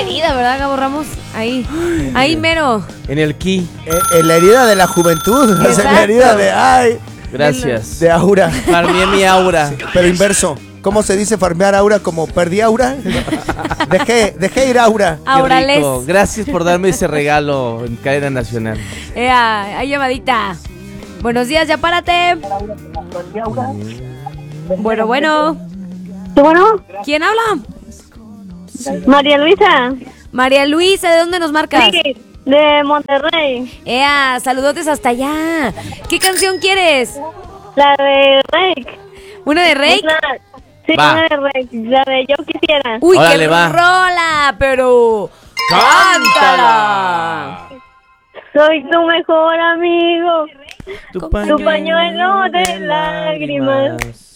herida, ¿verdad, Gabo Ramos? Ahí mero. En el ki. En la herida de la juventud. O sea, en la herida de... Ay, Gracias. de aura. Farmeé mi aura. Pero inverso. ¿Cómo se dice farmear aura? ¿Como perdí aura? Dejé ir aura. Aurales. Qué rico. Gracias por darme ese regalo en cadena nacional. Hay llamadita. Buenos días, ya párate. Bueno. Bueno, ¿Quién habla? María Luisa. María Luisa, ¿de dónde nos marcas? Sí, de Monterrey. Saludotes hasta allá. ¿Qué canción quieres? La de Rake. ¿Una de Rake? Sí, Va. una de Rake. La de Yo Quisiera. Uy, Órale, qué va. rola, pero... ¡Cántala! Soy tu mejor amigo. Tu Tu pañuelo de lágrimas.